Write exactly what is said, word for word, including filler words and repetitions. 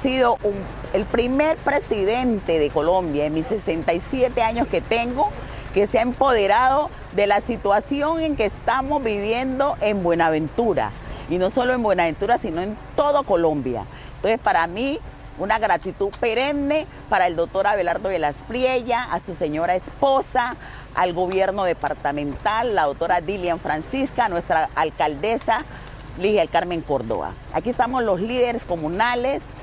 sido un, el primer presidente de Colombia en mis sesenta y siete años que tengo, que se ha empoderado de la situación en que estamos viviendo en Buenaventura. Y no solo en Buenaventura, sino en todo Colombia. Entonces, para mí, una gratitud perenne para el doctor Abelardo Velas Priella, a su señora esposa, al gobierno departamental, la doctora Dilian Francisca, nuestra alcaldesa Ligia del Carmen Córdoba. Aquí estamos los líderes comunales,